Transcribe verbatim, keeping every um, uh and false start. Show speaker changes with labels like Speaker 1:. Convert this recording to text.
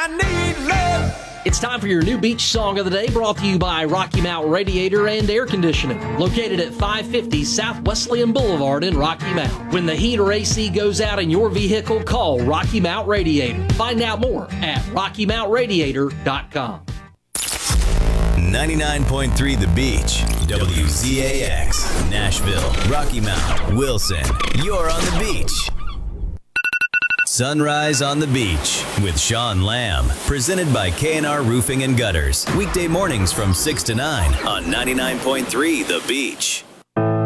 Speaker 1: I need love.
Speaker 2: It's time for your new beach song of the day, brought to you by Rocky Mount Radiator and Air Conditioning, located at five fifty South Wesleyan Boulevard in Rocky Mount. When the heat or A C goes out in your vehicle, call Rocky Mount Radiator. Find out more at rocky mount radiator dot com.
Speaker 3: ninety-nine point three The Beach, W Z A X, Nashville, Rocky Mount, Wilson. You're on the beach. Sunrise on the Beach with Sean Lamb, presented by K and R Roofing and Gutters. Weekday mornings from six to nine on ninety-nine point three The Beach.